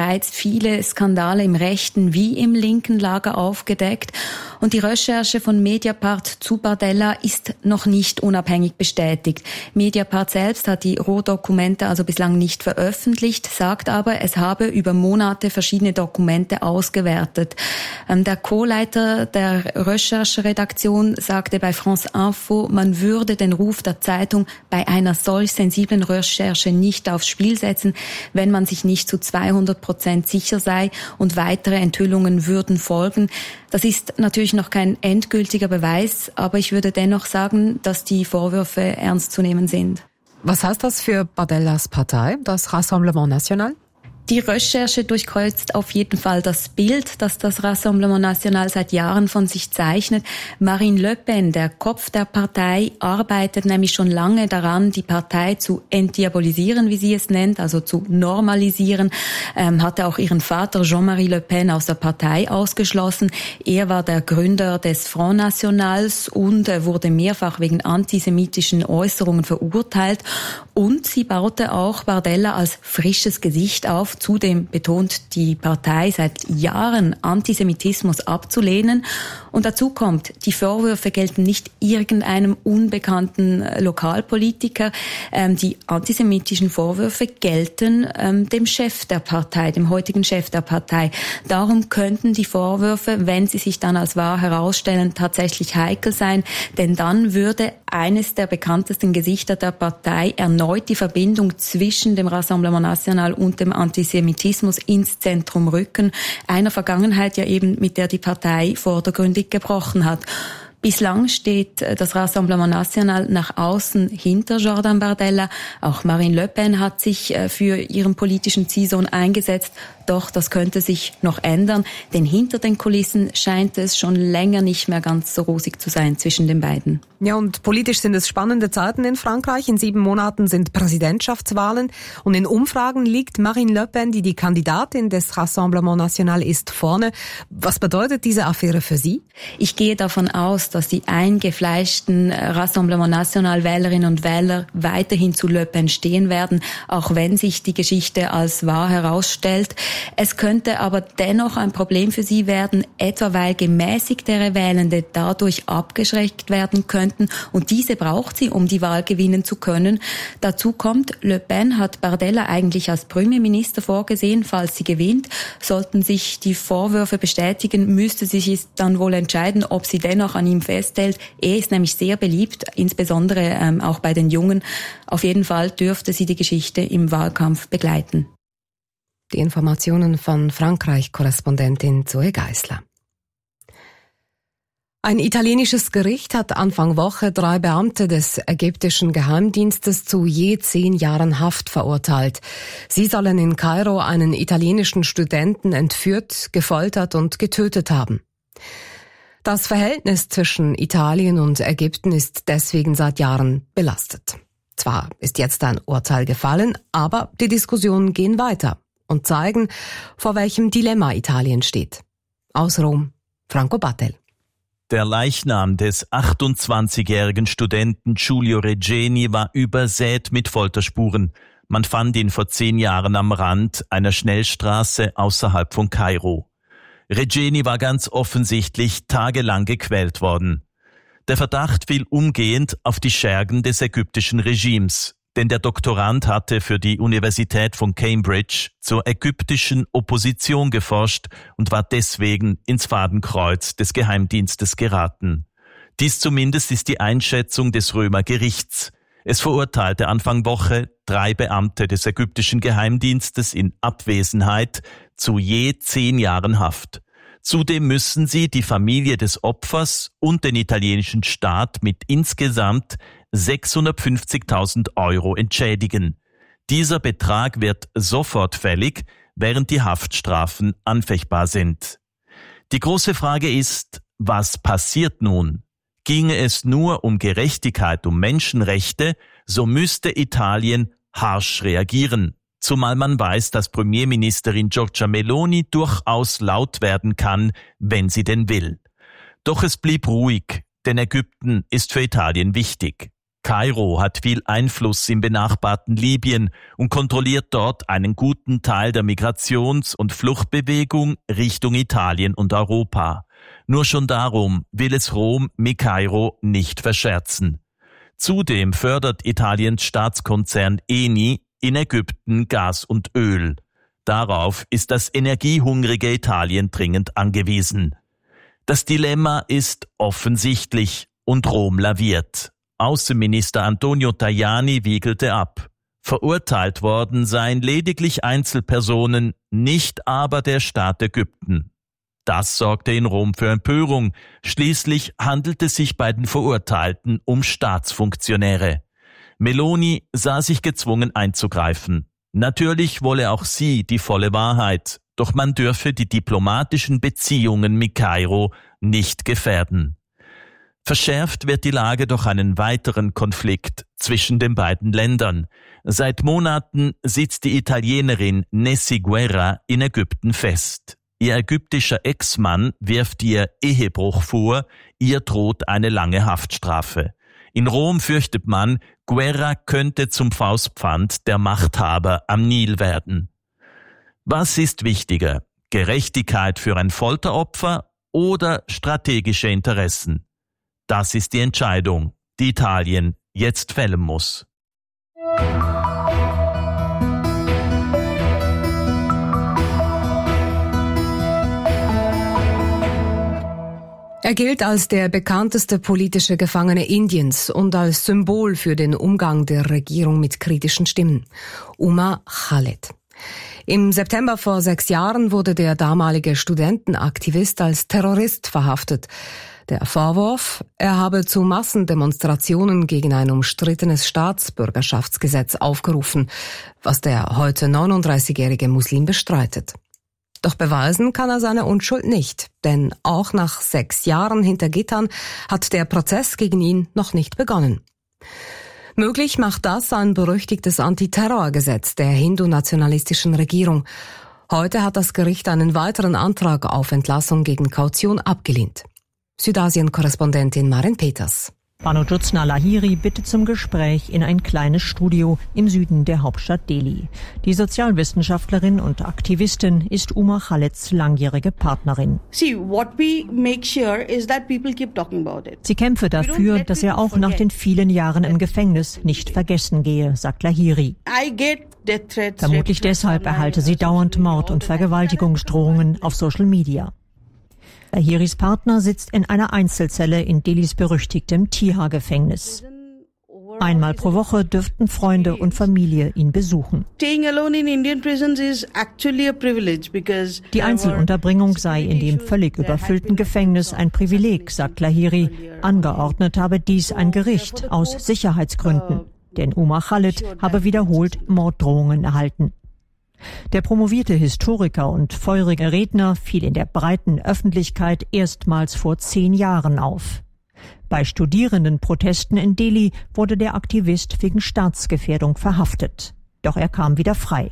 bereits viele Skandale im rechten wie im linken Lager aufgedeckt. Und die Recherche von Mediapart zu Bardella ist noch nicht unabhängig bestätigt. Mediapart selbst hat die Rohdokumente also bislang nicht veröffentlicht, sagt aber, es habe über Monate verschiedene Dokumente ausgewertet. Der Co-Leiter der Rechercheredaktion sagte bei France Info, man würde den Ruf der Zeitung bei einer solch sensiblen Recherche nicht aufs Spiel setzen, wenn man sich nicht zu 200% sicher sei, und weitere Enthüllungen würden folgen. Das ist natürlich noch kein endgültiger Beweis, aber ich würde dennoch sagen, dass die Vorwürfe ernst zu nehmen sind. Was heißt das für Bardellas Partei, das Rassemblement National? Die Recherche durchkreuzt auf jeden Fall das Bild, das das Rassemblement National seit Jahren von sich zeichnet. Marine Le Pen, der Kopf der Partei, arbeitet nämlich schon lange daran, die Partei zu entdiabolisieren, wie sie es nennt, also zu normalisieren. Hatte auch ihren Vater Jean-Marie Le Pen aus der Partei ausgeschlossen. Er war der Gründer des Front Nationals und wurde mehrfach wegen antisemitischen Äußerungen verurteilt. Und sie baute auch Bardella als frisches Gesicht auf. Zudem betont die Partei seit Jahren, Antisemitismus abzulehnen. Und dazu kommt, die Vorwürfe gelten nicht irgendeinem unbekannten Lokalpolitiker. Die antisemitischen Vorwürfe gelten dem Chef der Partei, dem heutigen Chef der Partei. Darum könnten die Vorwürfe, wenn sie sich dann als wahr herausstellen, tatsächlich heikel sein. Denn dann würde eines der bekanntesten Gesichter der Partei erneut die Verbindung zwischen dem Rassemblement National und dem Antisemitismus ins Zentrum rücken. Einer Vergangenheit ja eben, mit der die Partei vordergründig gebrochen hat. Bislang steht das Rassemblement National nach außen hinter Jordan Bardella. Auch Marine Le Pen hat sich für ihren politischen Ziehsohn eingesetzt. Doch das könnte sich noch ändern, denn hinter den Kulissen scheint es schon länger nicht mehr ganz so rosig zu sein zwischen den beiden. Ja, und politisch sind es spannende Zeiten in Frankreich. In 7 Monaten sind Präsidentschaftswahlen und in Umfragen liegt Marine Le Pen, die Kandidatin des Rassemblement National ist, vorne. Was bedeutet diese Affäre für Sie? Ich gehe davon aus, dass die eingefleischten Rassemblement National Wählerinnen und Wähler weiterhin zu Le Pen stehen werden, auch wenn sich die Geschichte als wahr herausstellt. Es könnte aber dennoch ein Problem für sie werden, etwa weil gemäßigtere Wählende dadurch abgeschreckt werden könnten, und diese braucht sie, um die Wahl gewinnen zu können. Dazu kommt, Le Pen hat Bardella eigentlich als Premierminister vorgesehen, falls sie gewinnt. Sollten sich die Vorwürfe bestätigen, müsste sie sich dann wohl entscheiden, ob sie dennoch an ihm festhält. Er ist nämlich sehr beliebt, insbesondere auch bei den Jungen. Auf jeden Fall dürfte sie die Geschichte im Wahlkampf begleiten. Die Informationen von Frankreich-Korrespondentin Zoe Geisler. Ein italienisches Gericht hat Anfang Woche 3 Beamte des ägyptischen Geheimdienstes zu je 10 Jahren Haft verurteilt. Sie sollen in Kairo einen italienischen Studenten entführt, gefoltert und getötet haben. Das Verhältnis zwischen Italien und Ägypten ist deswegen seit Jahren belastet. Zwar ist jetzt ein Urteil gefallen, aber die Diskussionen gehen weiter und zeigen, vor welchem Dilemma Italien steht. Aus Rom, Franco Battel. Der Leichnam des 28-jährigen Studenten Giulio Regeni war übersät mit Folterspuren. Man fand ihn vor 10 Jahren am Rand einer Schnellstraße außerhalb von Kairo. Regeni war ganz offensichtlich tagelang gequält worden. Der Verdacht fiel umgehend auf die Schergen des ägyptischen Regimes, denn der Doktorand hatte für die Universität von Cambridge zur ägyptischen Opposition geforscht und war deswegen ins Fadenkreuz des Geheimdienstes geraten. Dies zumindest ist die Einschätzung des Römergerichts. Es verurteilte Anfang Woche 3 Beamte des ägyptischen Geheimdienstes in Abwesenheit zu je 10 Jahren Haft. Zudem müssen sie die Familie des Opfers und den italienischen Staat mit insgesamt 650.000 € entschädigen. Dieser Betrag wird sofort fällig, während die Haftstrafen anfechtbar sind. Die große Frage ist, was passiert nun? Ginge es nur um Gerechtigkeit, um Menschenrechte, so müsste Italien harsch reagieren. Zumal man weiß, dass Premierministerin Giorgia Meloni durchaus laut werden kann, wenn sie denn will. Doch es blieb ruhig, denn Ägypten ist für Italien wichtig. Kairo hat viel Einfluss im benachbarten Libyen und kontrolliert dort einen guten Teil der Migrations- und Fluchtbewegung Richtung Italien und Europa. Nur schon darum will es Rom mit Kairo nicht verscherzen. Zudem fördert Italiens Staatskonzern Eni in Ägypten Gas und Öl. Darauf ist das energiehungrige Italien dringend angewiesen. Das Dilemma ist offensichtlich und Rom laviert. Außenminister Antonio Tajani wiegelte ab. Verurteilt worden seien lediglich Einzelpersonen, nicht aber der Staat Ägypten. Das sorgte in Rom für Empörung. Schließlich handelt es sich bei den Verurteilten um Staatsfunktionäre. Meloni sah sich gezwungen einzugreifen. Natürlich wolle auch sie die volle Wahrheit, doch man dürfe die diplomatischen Beziehungen mit Kairo nicht gefährden. Verschärft wird die Lage durch einen weiteren Konflikt zwischen den beiden Ländern. Seit Monaten sitzt die Italienerin Nessy Guerra in Ägypten fest. Ihr ägyptischer Ex-Mann wirft ihr Ehebruch vor, ihr droht eine lange Haftstrafe. In Rom fürchtet man, Guerra könnte zum Faustpfand der Machthaber am Nil werden. Was ist wichtiger? Gerechtigkeit für ein Folteropfer oder strategische Interessen? Das ist die Entscheidung, die Italien jetzt fällen muss. Er gilt als der bekannteste politische Gefangene Indiens und als Symbol für den Umgang der Regierung mit kritischen Stimmen. Umar Khaled. Im September vor 6 Jahren wurde der damalige Studentenaktivist als Terrorist verhaftet. Der Vorwurf, er habe zu Massendemonstrationen gegen ein umstrittenes Staatsbürgerschaftsgesetz aufgerufen, was der heute 39-jährige Muslim bestreitet. Doch beweisen kann er seine Unschuld nicht, denn auch nach 6 Jahren hinter Gittern hat der Prozess gegen ihn noch nicht begonnen. Möglich macht das ein berüchtigtes Antiterrorgesetz der hindu-nationalistischen Regierung. Heute hat das Gericht einen weiteren Antrag auf Entlassung gegen Kaution abgelehnt. Südasien-Korrespondentin Maren Peters. Bano Jyotsna Lahiri bittet zum Gespräch in ein kleines Studio im Süden der Hauptstadt Delhi. Die Sozialwissenschaftlerin und Aktivistin ist Umar Khaleds langjährige Partnerin. Sie kämpfe dafür, dass er auch nach den vielen Jahren im Gefängnis nicht vergessen gehe, sagt Lahiri. Vermutlich deshalb erhalte sie dauernd Mord- und Vergewaltigungsdrohungen auf Social Media. Lahiris Partner sitzt in einer Einzelzelle in Delhis berüchtigtem Tiha-Gefängnis. Einmal pro Woche dürften Freunde und Familie ihn besuchen. Die Einzelunterbringung sei in dem völlig überfüllten Gefängnis ein Privileg, sagt Lahiri. Angeordnet habe dies ein Gericht aus Sicherheitsgründen. Denn Umar Khaled habe wiederholt Morddrohungen erhalten. Der promovierte Historiker und feurige Redner fiel in der breiten Öffentlichkeit erstmals vor 10 Jahren auf. Bei Studierendenprotesten in Delhi wurde der Aktivist wegen Staatsgefährdung verhaftet. Doch er kam wieder frei.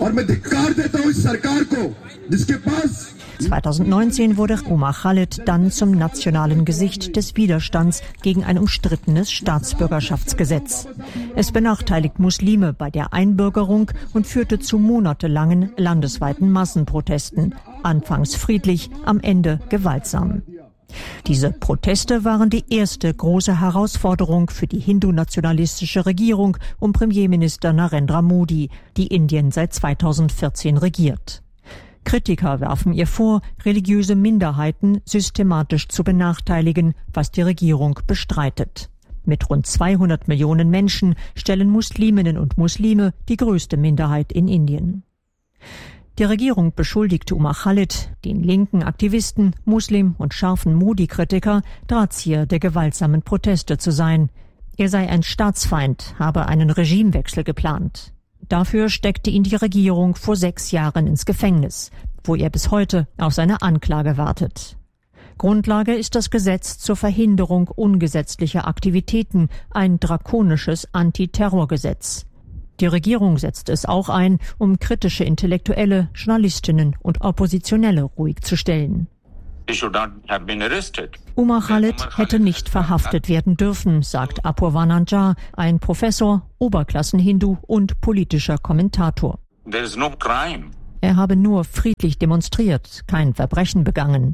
2019 wurde Umar Khaled dann zum nationalen Gesicht des Widerstands gegen ein umstrittenes Staatsbürgerschaftsgesetz. Es benachteiligt Muslime bei der Einbürgerung und führte zu monatelangen landesweiten Massenprotesten. Anfangs friedlich, am Ende gewaltsam. Diese Proteste waren die erste große Herausforderung für die hindu-nationalistische Regierung um Premierminister Narendra Modi, die Indien seit 2014 regiert. Kritiker werfen ihr vor, religiöse Minderheiten systematisch zu benachteiligen, was die Regierung bestreitet. Mit rund 200 Millionen Menschen stellen Musliminnen und Muslime die größte Minderheit in Indien. Die Regierung beschuldigte Umar Khaled, den linken Aktivisten, Muslim und scharfen Modi-Kritiker, Drahtzieher der gewaltsamen Proteste zu sein. Er sei ein Staatsfeind, habe einen Regimewechsel geplant. Dafür steckte ihn die Regierung vor 6 Jahren ins Gefängnis, wo er bis heute auf seine Anklage wartet. Grundlage ist das Gesetz zur Verhinderung ungesetzlicher Aktivitäten, ein drakonisches Antiterrorgesetz. Die Regierung setzt es auch ein, um kritische Intellektuelle, Journalistinnen und Oppositionelle ruhig zu stellen. Umar Khalid hätte nicht verhaftet werden dürfen, sagt Apoorva Najjar, ein Professor, Oberklassen-Hindu und politischer Kommentator. Er habe nur friedlich demonstriert, kein Verbrechen begangen.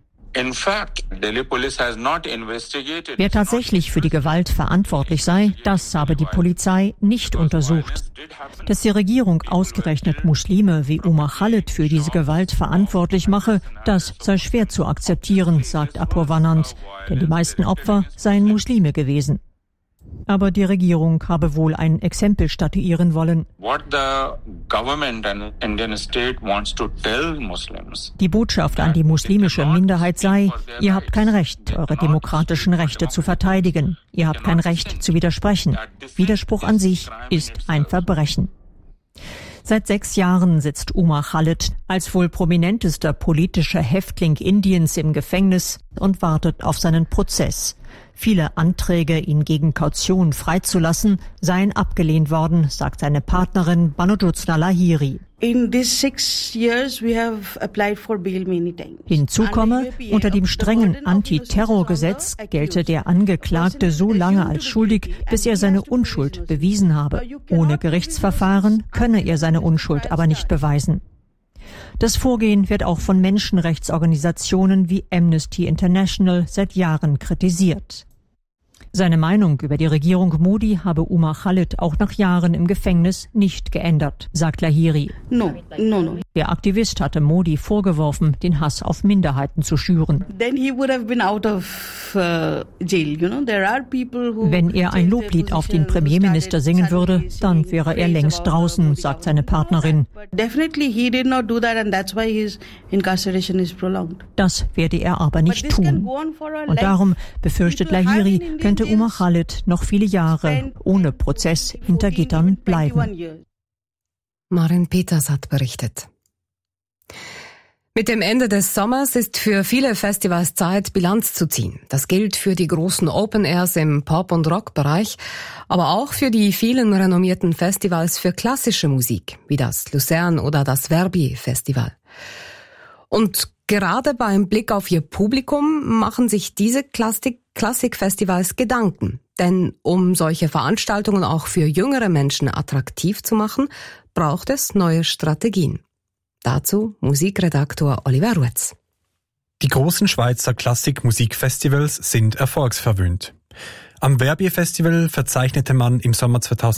Wer tatsächlich für die Gewalt verantwortlich sei, das habe die Polizei nicht untersucht. Dass die Regierung ausgerechnet Muslime wie Umar Khalid für diese Gewalt verantwortlich mache, das sei schwer zu akzeptieren, sagt Apoorva Najjar, denn die meisten Opfer seien Muslime gewesen. Aber die Regierung habe wohl ein Exempel statuieren wollen. Die Botschaft an die muslimische Minderheit sei, ihr habt kein Recht, eure demokratischen Rechte zu verteidigen. Ihr habt kein Recht zu widersprechen. Widerspruch an sich ist ein Verbrechen. Seit 6 Jahren sitzt Umar Khalid als wohl prominentester politischer Häftling Indiens im Gefängnis und wartet auf seinen Prozess. Viele Anträge, ihn gegen Kaution freizulassen, seien abgelehnt worden, sagt seine Partnerin Banojyotsna Lahiri. Hinzu komme, unter dem strengen Antiterrorgesetz gelte der Angeklagte so lange als schuldig, bis er seine Unschuld bewiesen habe. Ohne Gerichtsverfahren könne er seine Unschuld aber nicht beweisen. Das Vorgehen wird auch von Menschenrechtsorganisationen wie Amnesty International seit Jahren kritisiert. Seine Meinung über die Regierung Modi habe Umar Khalid auch nach Jahren im Gefängnis nicht geändert, sagt Lahiri. No. Der Aktivist hatte Modi vorgeworfen, den Hass auf Minderheiten zu schüren. Wenn er ein Loblied auf den Premierminister singen würde, dann wäre er längst draußen, sagt seine Partnerin. Das werde er aber nicht tun. Und darum, befürchtet Lahiri, könnte Umar Khalid noch viele Jahre ohne Prozess hinter Gittern bleiben. Marin Peters hat berichtet. Mit dem Ende des Sommers ist für viele Festivals Zeit, Bilanz zu ziehen. Das gilt für die großen Open Airs im Pop- und Rock-Bereich, aber auch für die vielen renommierten Festivals für klassische Musik, wie das Luzern oder das Verbier-Festival. Und gerade beim Blick auf ihr Publikum machen sich diese Klassikfestivals Gedanken. Denn um solche Veranstaltungen auch für jüngere Menschen attraktiv zu machen, braucht es neue Strategien. Dazu Musikredaktor Oliver Ruetz. Die großen Schweizer Klassik-Musikfestivals sind erfolgsverwöhnt. Am Verbier-Festival verzeichnete man im Sommer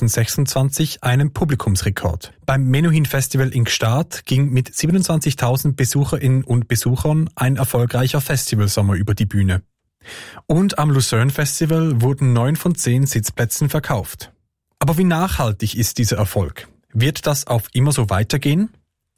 2026 einen Publikumsrekord. Beim Menuhin-Festival in Gstaad ging mit 27.000 Besucherinnen und Besuchern ein erfolgreicher Festivalsommer über die Bühne. Und am Lucerne-Festival wurden 9 von 10 Sitzplätzen verkauft. Aber wie nachhaltig ist dieser Erfolg? Wird das auf immer so weitergehen?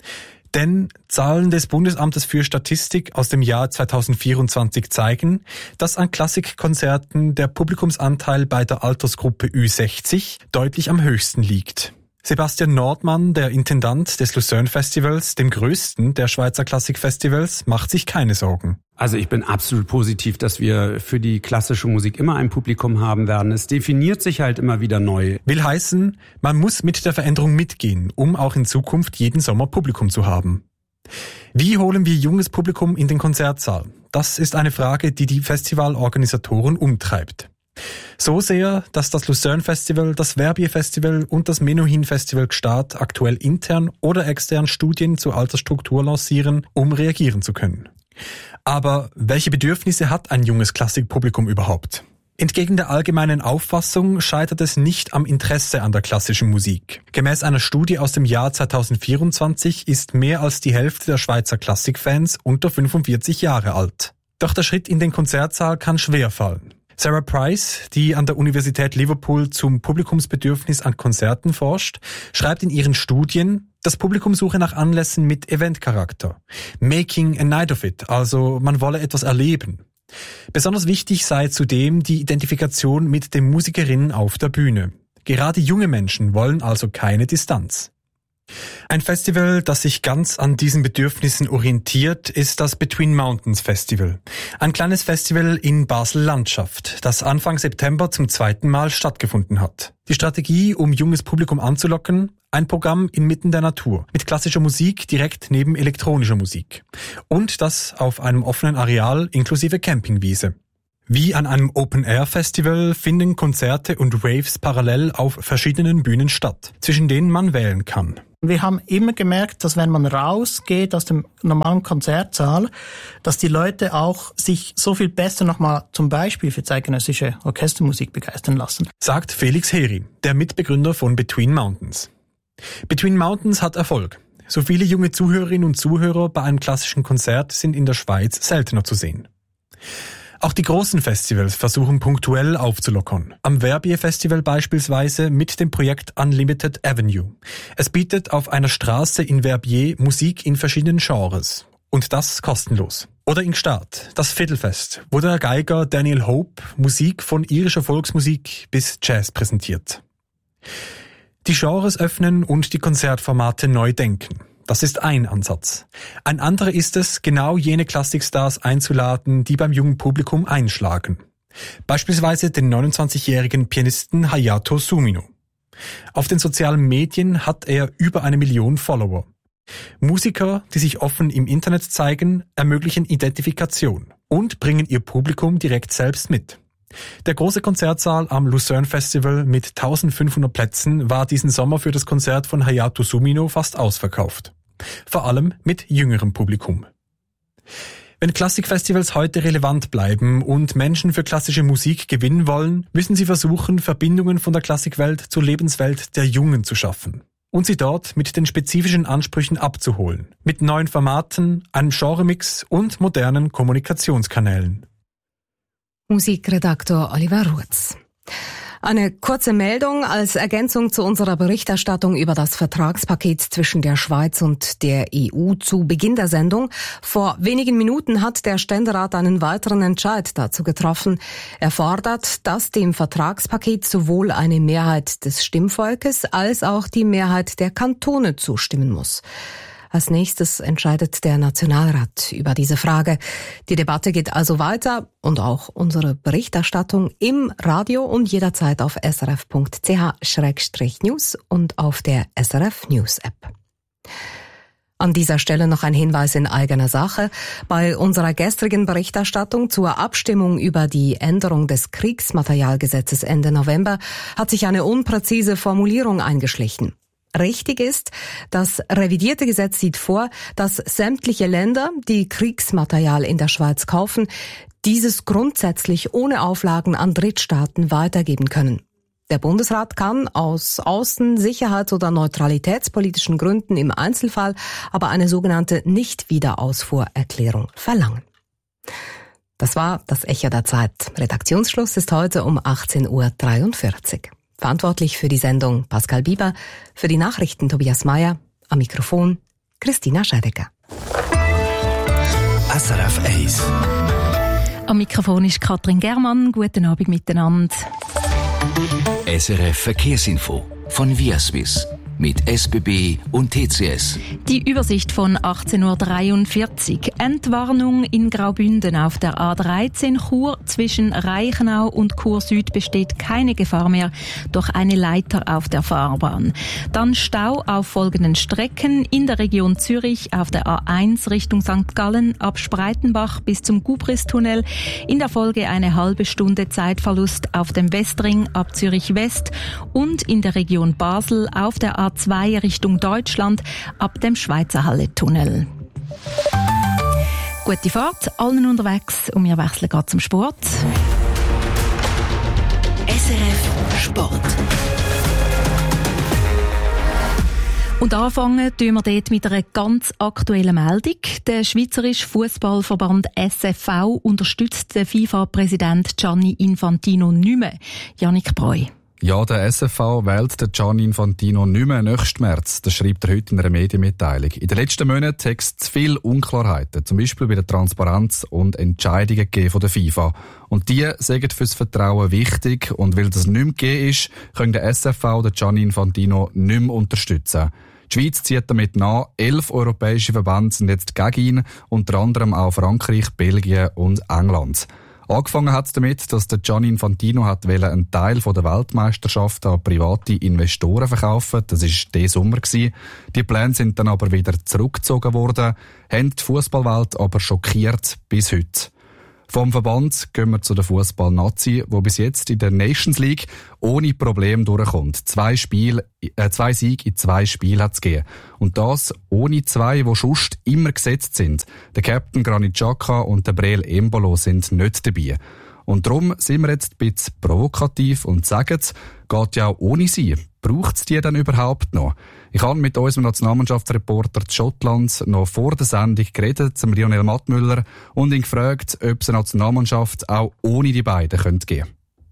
Denn Zahlen des Bundesamtes für Statistik aus dem Jahr 2024 zeigen, dass an Klassikkonzerten der Publikumsanteil bei der Altersgruppe Ü60 deutlich am höchsten liegt. Sebastian Nordmann, der Intendant des Lucerne Festivals, dem größten der Schweizer Klassikfestivals, macht sich keine Sorgen. Also ich bin absolut positiv, dass wir für die klassische Musik immer ein Publikum haben werden. Es definiert sich halt immer wieder neu. Will heißen, man muss mit der Veränderung mitgehen, um auch in Zukunft jeden Sommer Publikum zu haben. Wie holen wir junges Publikum in den Konzertsaal? Das ist eine Frage, die die Festivalorganisatoren umtreibt. So sehr, dass das Lucerne Festival, das Verbier Festival und das Menuhin Festival Gstaad aktuell intern oder extern Studien zur Altersstruktur lancieren, um reagieren zu können. Aber welche Bedürfnisse hat ein junges Klassikpublikum überhaupt? Entgegen der allgemeinen Auffassung scheitert es nicht am Interesse an der klassischen Musik. Gemäß einer Studie aus dem Jahr 2024 ist mehr als die Hälfte der Schweizer Klassikfans unter 45 Jahre alt. Doch der Schritt in den Konzertsaal kann schwer fallen. Sarah Price, die an der Universität Liverpool zum Publikumsbedürfnis an Konzerten forscht, schreibt in ihren Studien, das Publikum suche nach Anlässen mit Eventcharakter. Making a night of it, also man wolle etwas erleben. Besonders wichtig sei zudem die Identifikation mit den Musikerinnen auf der Bühne. Gerade junge Menschen wollen also keine Distanz. Ein Festival, das sich ganz an diesen Bedürfnissen orientiert, ist das Between Mountains Festival. Ein kleines Festival in Basel-Landschaft, das Anfang September zum 2. Mal stattgefunden hat. Die Strategie, um junges Publikum anzulocken, Ein Programm inmitten der Natur, mit klassischer Musik direkt neben elektronischer Musik. Und das auf einem offenen Areal inklusive Campingwiese. Wie an einem Open-Air-Festival finden Konzerte und Raves parallel auf verschiedenen Bühnen statt, zwischen denen man wählen kann. Wir haben immer gemerkt, dass wenn man rausgeht aus dem normalen Konzertsaal, dass die Leute auch sich so viel besser nochmal zum Beispiel für zeitgenössische Orchestermusik begeistern lassen. Sagt Felix Heri, der Mitbegründer von Between Mountains. Between Mountains hat Erfolg. So viele junge Zuhörerinnen und Zuhörer bei einem klassischen Konzert sind in der Schweiz seltener zu sehen. Auch die großen Festivals versuchen punktuell aufzulockern. Am Verbier Festival beispielsweise mit dem Projekt Unlimited Avenue. Es bietet auf einer Straße in Verbier Musik in verschiedenen Genres. Und das kostenlos. Oder in Gstaad, das Fiddlefest, wo der Geiger Daniel Hope Musik von irischer Volksmusik bis Jazz präsentiert. Die Genres öffnen und die Konzertformate neu denken. Das ist ein Ansatz. Ein anderer ist es, genau jene Klassikstars einzuladen, die beim jungen Publikum einschlagen. Beispielsweise den 29-jährigen Pianisten Hayato Sumino. Auf den sozialen Medien hat er über 1 Million Follower. Musiker, die sich offen im Internet zeigen, ermöglichen Identifikation und bringen ihr Publikum direkt selbst mit. Der große Konzertsaal am Lucerne Festival mit 1500 Plätzen war diesen Sommer für das Konzert von Hayato Sumino fast ausverkauft. Vor allem mit jüngerem Publikum. Wenn Klassikfestivals heute relevant bleiben und Menschen für klassische Musik gewinnen wollen, müssen sie versuchen, Verbindungen von der Klassikwelt zur Lebenswelt der Jungen zu schaffen. Und sie dort mit den spezifischen Ansprüchen abzuholen. Mit neuen Formaten, einem Genremix und modernen Kommunikationskanälen. Musikredaktor Oliver Rutz. Eine kurze Meldung als Ergänzung zu unserer Berichterstattung über das Vertragspaket zwischen der Schweiz und der EU zu Beginn der Sendung. Vor wenigen Minuten hat der Ständerat einen weiteren Entscheid dazu getroffen. Er fordert, dass dem Vertragspaket sowohl eine Mehrheit des Stimmvolkes als auch die Mehrheit der Kantone zustimmen muss. Als nächstes entscheidet der Nationalrat über diese Frage. Die Debatte geht also weiter und auch unsere Berichterstattung im Radio und jederzeit auf srf.ch/news und auf der SRF News App. An dieser Stelle noch ein Hinweis in eigener Sache. Bei unserer gestrigen Berichterstattung zur Abstimmung über die Änderung des Kriegsmaterialgesetzes Ende November hat sich eine unpräzise Formulierung eingeschlichen. Richtig ist, das revidierte Gesetz sieht vor, dass sämtliche Länder, die Kriegsmaterial in der Schweiz kaufen, dieses grundsätzlich ohne Auflagen an Drittstaaten weitergeben können. Der Bundesrat kann aus außen-, sicherheits- oder neutralitätspolitischen Gründen im Einzelfall aber eine sogenannte Nicht-Wiederausfuhrerklärung verlangen. Das war das Echo der Zeit. Redaktionsschluss ist heute um 18:43 Uhr. Verantwortlich für die Sendung Pascal Bieber, für die Nachrichten Tobias Meyer, am Mikrofon Christina Schädecker. SRF 1. Am Mikrofon ist Katrin Germann. Guten Abend miteinander. SRF Verkehrsinfo von Viaswiss mit SBB und TCS. Die Übersicht von 18:43 Uhr. Entwarnung in Graubünden auf der A13 Chur. Zwischen Reichenau und Chur Süd besteht keine Gefahr mehr durch eine Leiter auf der Fahrbahn. Dann Stau auf folgenden Strecken. In der Region Zürich auf der A1 Richtung St. Gallen ab Spreitenbach bis zum Gubristunnel. In der Folge eine halbe Stunde Zeitverlust auf dem Westring ab Zürich West und in der Region Basel auf der A2 Richtung Deutschland ab dem Schweizerhalle-Tunnel. Gute Fahrt, allen unterwegs und wir wechseln gerade zum Sport. SRF Sport. Und anfangen tun wir dort mit einer ganz aktuellen Meldung. Der Schweizerische Fußballverband SFV unterstützt den FIFA-Präsident Gianni Infantino nicht mehr. Jannik Breu. Ja, der SFV wählt den Gianni Infantino nicht mehr nächsten März. Das schreibt er heute in einer Medienmitteilung. In den letzten Monaten hat es zu viele Unklarheiten, zum Beispiel bei der Transparenz und Entscheidungen gegeben von der FIFA. Und die sind für das Vertrauen wichtig. Und weil das nicht mehr gegeben ist, können der SFV den Gianni Infantino nicht mehr unterstützen. Die Schweiz zieht damit nach. 11 europäische Verbände sind jetzt gegen ihn, unter anderem auch Frankreich, Belgien und England. Angefangen hat es damit, dass der Gianni Infantino einen Teil der Weltmeisterschaft an private Investoren verkaufen. Das war der Sommer. Die Pläne sind dann aber wieder zurückgezogen worden, haben die Fußballwelt aber schockiert bis heute. Vom Verband gehen wir zu der Fußball-Nazi, wo bis jetzt in der Nations League ohne Problem durchkommt. 2 Siege in 2 Spielen hat es gegeben. Und das ohne 2, die sonst immer gesetzt sind. Der Captain Granit Xhaka und der Breel Embolo sind nicht dabei. Und darum sind wir jetzt ein bisschen provokativ und sagen, geht ja auch ohne sie. Braucht es die dann überhaupt noch? Ich habe mit unserem Nationalmannschaftsreporter in Schottland noch vor der Sendung geredet, zum Lionel Mattmüller, und ihn gefragt, ob es eine Nationalmannschaft auch ohne die beiden geben könnte.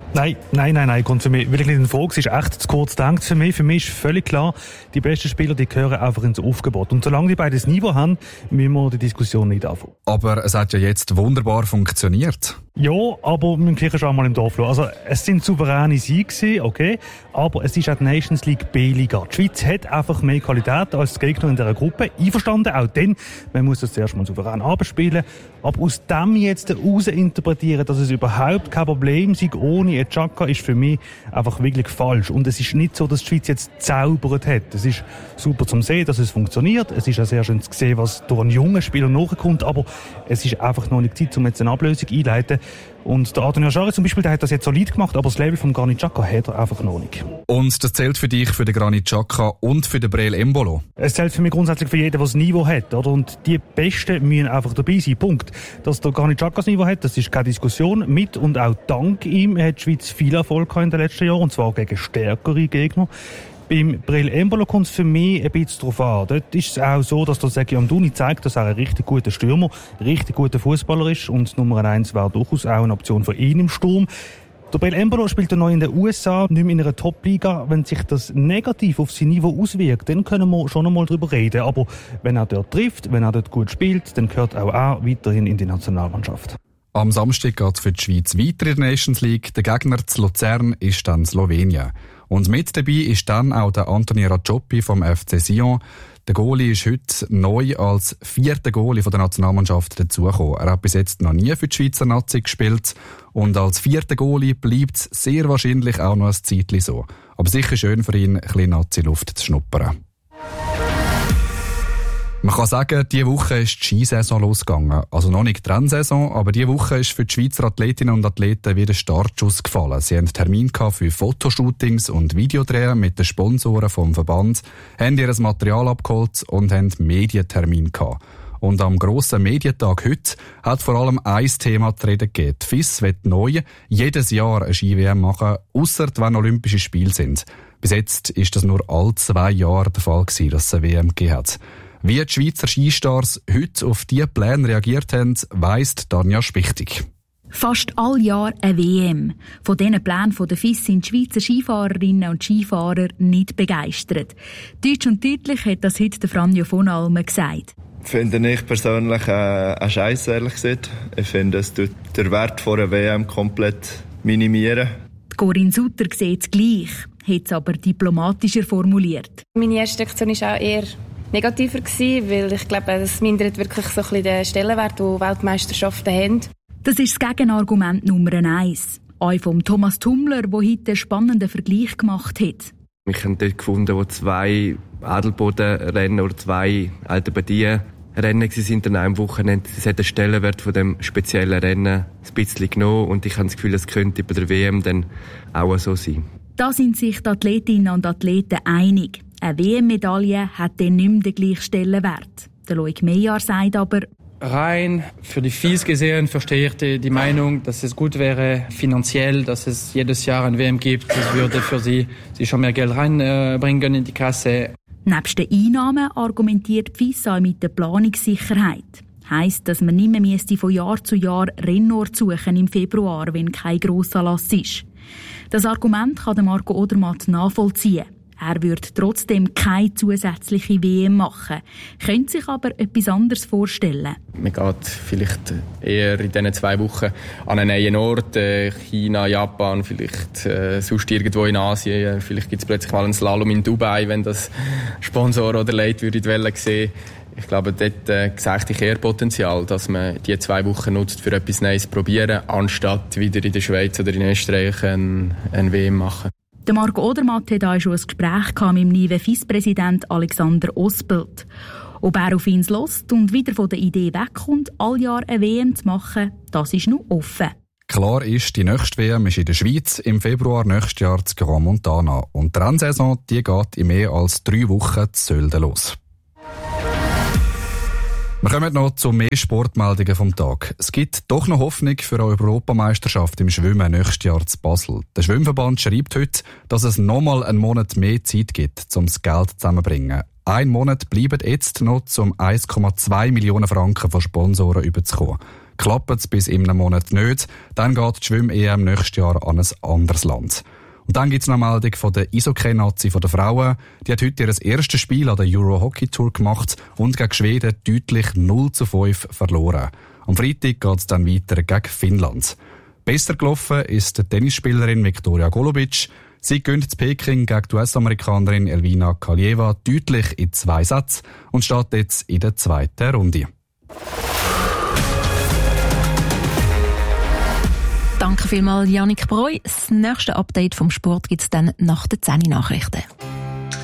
Nein, kommt für mich wirklich nicht in Frage. Es ist echt zu kurz gedacht für mich. Für mich ist völlig klar, die besten Spieler, die gehören einfach ins Aufgebot. Und solange die beiden das Niveau haben, müssen wir die Diskussion nicht anfangen. Aber es hat ja jetzt wunderbar funktioniert. Ja, aber wir müssen schon mal im Dorf schauen. Also, es sind souveräne Siege, okay, aber es ist auch die Nations League B-Liga. Die Schweiz hat einfach mehr Qualität als die Gegner in dieser Gruppe. Einverstanden, auch dann, man muss das zuerst mal souverän abspielen. Aber aus dem jetzt heraus interpretieren, dass es überhaupt kein Problem sei ohne Xhaka, ist für mich einfach wirklich falsch. Und es ist nicht so, dass die Schweiz jetzt zaubert hat. Es ist super zum sehen, dass es funktioniert. Es ist auch sehr schön zu sehen, was durch einen jungen Spieler nachkommt. Aber es ist einfach noch nicht Zeit, um jetzt eine Ablösung einzuleiten. Und der Adrian Schari zum Beispiel, der hat das jetzt solid gemacht, aber das Level von Granit Xhaka hat er einfach noch nicht. Und das zählt für dich, für den Granit Xhaka und für den Breel Embolo? Es zählt für mich grundsätzlich für jeden, der das Niveau hat, oder? Und die Besten müssen einfach dabei sein. Punkt. Dass der Granit Xhaka das Niveau hat, das ist keine Diskussion. Mit und auch dank ihm hat die Schweiz viel Erfolg gehabt in den letzten Jahren, und zwar gegen stärkere Gegner. Beim Breel Embolo kommt es für mich ein bisschen darauf an. Dort ist es auch so, dass der Sergio Amdouni zeigt, dass er ein richtig guter Stürmer, richtig guter Fußballer ist, und Nummer 1 wäre durchaus auch eine Option für ihn im Sturm. Der Breel Embolo spielt neu in den USA, nicht mehr in einer Top-Liga. Wenn sich das negativ auf sein Niveau auswirkt, dann können wir schon einmal darüber reden. Aber wenn er dort trifft, wenn er dort gut spielt, dann gehört auch er weiterhin in die Nationalmannschaft. Am Samstag geht es für die Schweiz weiter in der Nations League. Der Gegner zu Luzern ist dann Slowenien. Und mit dabei ist dann auch der Anthony Racioppi vom FC Sion. Der Goalie ist heute neu als 4. Goalie von der Nationalmannschaft dazugekommen. Er hat bis jetzt noch nie für die Schweizer Nazi gespielt. Und als 4. Goalie bleibt es sehr wahrscheinlich auch noch ein Zeitchen so. Aber sicher schön für ihn, ein bisschen Nazi-Luft zu schnuppern. Man kann sagen, diese Woche ist die Skisaison losgegangen. Also noch nicht die Rennsaison, aber diese Woche ist für die Schweizer Athletinnen und Athleten wieder Startschuss gefallen. Sie hatten Termin für Fotoshootings und Videodrehen mit den Sponsoren vom Verband, haben ihr Material abgeholt und haben Medientermin gehabt. Und am grossen Medientag heute hat vor allem ein Thema zu reden gegeben. Die FIS wird neu jedes Jahr eine Ski-WM machen, ausser wenn Olympische Spiele sind. Bis jetzt ist das nur alle 2 Jahre der Fall gewesen, dass es eine WM gegeben hat. Wie die Schweizer Skistars heute auf diese Pläne reagiert haben, weiss Tanja Spichtig. Fast all Jahr eine WM. Von diesen Plänen der FIS sind die Schweizer Skifahrerinnen und Skifahrer nicht begeistert. Deutsch und deutlich hat das heute Franjo von Almen gesagt. Finde ich persönlich ein Scheiß, ehrlich gesagt. Ich finde, es tut den Wert von einer WM komplett minimieren. Corinne Sutter sieht es gleich, hat es aber diplomatischer formuliert. Meine erste Reaktion war auch eher negativer gewesen, weil ich glaube, es mindert wirklich so ein bisschen den Stellenwert, den Weltmeisterschaften haben. Das ist das Gegenargument Nummer 1. Auch vom Thomas Tummler, der heute einen spannenden Vergleich gemacht hat. Ich habe dort gefunden, wo 2 Adelbodenrennen oder 2 Altenbadien-Rennen sind an einem Wochenende. Es hat den Stellenwert von dem speziellen Rennen ein bisschen genommen, und ich habe das Gefühl, es könnte bei der WM dann auch so sein. Da sind sich die Athletinnen und Athleten einig. Eine WM-Medaille hat dann nicht mehr den gleichen Stellenwert. Der Loic Meillard sagt aber, rein für die FIS gesehen verstehe ich die Meinung, dass es gut wäre finanziell, dass es jedes Jahr ein WM gibt. Das würde für sie schon mehr Geld reinbringen in die Kasse. Nebst den Einnahmen argumentiert die FIS auch mit der Planungssicherheit. Heisst, dass man nicht mehr von Jahr zu Jahr Rennort suchen im Februar, wenn kein Grossanlass ist. Das Argument kann Marco Odermatt nachvollziehen. Er würde trotzdem keine zusätzliche WM machen, könnte sich aber etwas anderes vorstellen. Man geht vielleicht eher in diesen 2 Wochen an einen neuen Ort, China, Japan, vielleicht sonst irgendwo in Asien. Vielleicht gibt es plötzlich mal einen Slalom in Dubai, wenn das Sponsor oder Leute würden sehen. Ich glaube, dort sehe ich eher Potenzial, dass man die 2 Wochen nutzt, für etwas Neues zu probieren, anstatt wieder in der Schweiz oder in Österreich ein WM machen. Der Marco Odermatt hatte auch schon ein Gespräch mit dem neuen Vizepräsident Alexander Ospelt. Ob er auf ihn hört und wieder von der Idee wegkommt, all Jahr eine WM zu machen, das ist noch offen. Klar ist, die nächste WM ist in der Schweiz im Februar nächstes Jahr zu Grand Montana. Und die Rennsaison die geht in mehr als 3 Wochen zu Sölden los. Wir kommen noch zu mehr Sportmeldungen vom Tag. Es gibt doch noch Hoffnung für eine Europameisterschaft im Schwimmen nächstes Jahr zu Basel. Der Schwimmverband schreibt heute, dass es nochmal einen Monat mehr Zeit gibt, um das Geld zusammenzubringen. 1 Monat bleibt jetzt noch, um 1,2 Millionen Franken von Sponsoren überzukommen. Klappt es bis in einem Monat nicht, dann geht die Schwimm-EM nächstes Jahr an ein anderes Land. Und dann gibt es noch eine Meldung von der Eishockey-Nazi der Frauen. Die hat heute ihr erstes Spiel an der Euro-Hockey-Tour gemacht und gegen Schweden deutlich 0:5 verloren. Am Freitag geht es dann weiter gegen Finnland. Besser gelaufen ist die Tennisspielerin Viktoria Golubic. Sie gewinnt in Peking gegen die US-Amerikanerin Elvina Kaljeva deutlich in 2 Sätzen und steht jetzt in der 2. Runde. Danke vielmals, Jannik Breu. Das nächste Update vom Sport gibt es dann nach den 10 Nachrichten.